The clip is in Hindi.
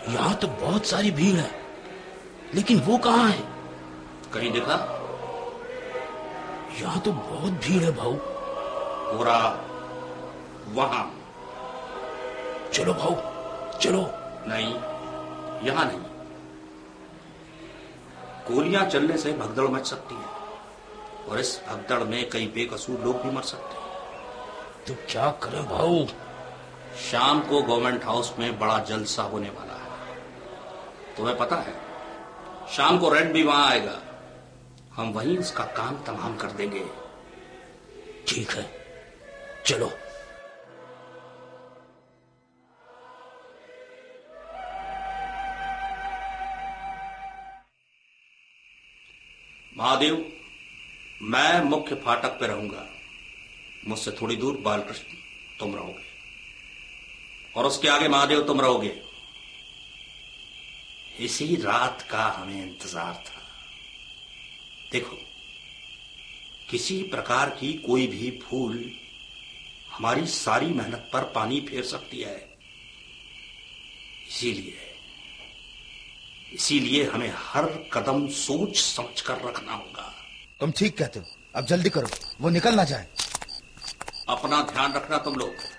यहाँ तो बहुत सारी भीड़ है, लेकिन वो कहाँ है? कहीं देखा? यहाँ तो बहुत भीड़ है भाऊ। पूरा वहां। चलो भाऊ, चलो। नहीं, यहां नहीं। गोलियां चलने से भगदड़ मच सकती है, और इस भगदड़ में कई बेकसूर लोग भी मर सकते हैं। तो क्या करें भाऊ? शाम को गवर्नमेंट हाउस में बड़ा जलसा होने वाला है, तुम्हें पता है? शाम को रेड भी वहां आएगा, हम वहीं उसका काम तमाम कर देंगे। ठीक है, चलो। महादेव, मैं मुख्य फाटक पे रहूंगा, मुझसे थोड़ी दूर बालकृष्ण तुम रहोगे, और उसके आगे महादेव तुम रहोगे। इसी रात का हमें इंतजार था। देखो, किसी प्रकार की कोई भी भूल हमारी सारी मेहनत पर पानी फेर सकती है। इसीलिए हमें हर कदम सोच समझ कर रखना होगा। तुम ठीक कहते हो, अब जल्दी करो, वो निकल ना जाए। अपना ध्यान रखना तुम लोग।